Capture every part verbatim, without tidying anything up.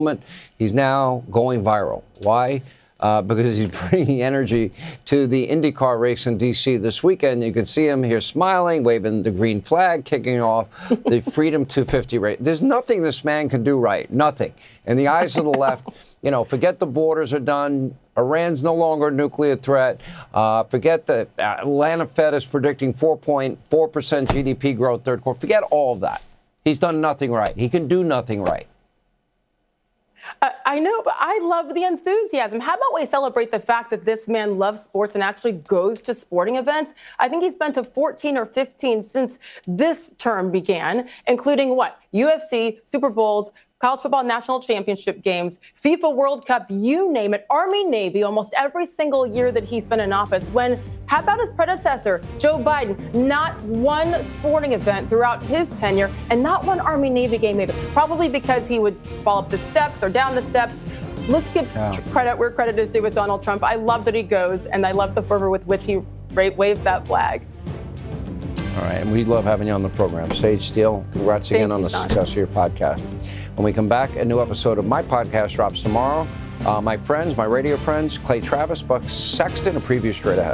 He's now going viral. Why? Uh, because he's bringing energy to the IndyCar race in D C this weekend. You can see him here smiling, waving the green flag, kicking off the Freedom two fifty race. There's nothing this man can do right. Nothing. In the eyes of the left, you know, forget the borders are done. Iran's no longer a nuclear threat. Uh, forget the Atlanta Fed is predicting four point four percent G D P growth third quarter. Forget all of that. He's done nothing right. He can do nothing right. Uh, I know, but I love the enthusiasm. How about we celebrate the fact that this man loves sports and actually goes to sporting events? I think he's been to fourteen or fifteen since this term began, including what? U F C, Super Bowls, College Football National Championship games, FIFA World Cup, you name it, Army, Navy, almost every single year that he's been in office. When, how about his predecessor, Joe Biden? Not one sporting event throughout his tenure and not one Army, Navy game either. Probably because he would fall up the steps or down the steps. Let's give yeah. credit where credit is due with Donald Trump. I love that he goes, and I love the fervor with which he waves that flag. All right, and we love having you on the program. Sage Steele, congrats Thank again you, on the John. success of your podcast. When we come back, a new episode of my podcast drops tomorrow. Uh, my friends, my radio friends, Clay Travis, Buck Sexton, a preview straight ahead.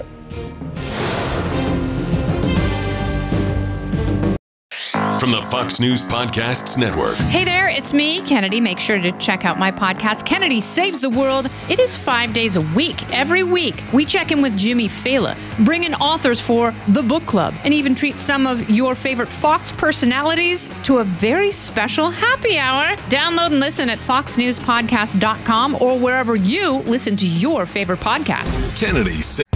From the Fox News Podcasts Network. Hey there, it's me, Kennedy. Make sure to check out my podcast, Kennedy Saves the World. It is five days a week. Every week, we check in with Jimmy Fallon, bring in authors for the book club, and even treat some of your favorite Fox personalities to a very special happy hour. Download and listen at fox news podcast dot com or wherever you listen to your favorite podcast. Kennedy